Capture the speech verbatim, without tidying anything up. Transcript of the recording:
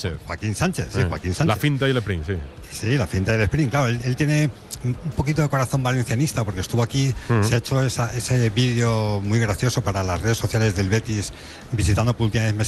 Sánchez. Joaquín Sánchez, sí, Eh, Joaquín Sánchez. La finta y el sprint, sí. Sí, la finta del sprint, claro, él, él tiene un poquito de corazón valencianista porque estuvo aquí, Mm. se ha hecho esa, ese vídeo muy gracioso para las redes sociales del Betis visitando por última vez